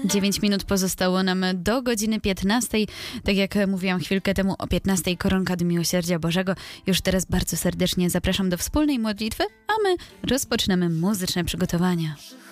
9 minut pozostało nam do godziny 15. Tak jak mówiłam chwilkę temu, o 15 koronka do Miłosierdzia Bożego. Już teraz bardzo serdecznie zapraszam do wspólnej modlitwy, a my rozpoczynamy muzyczne przygotowania.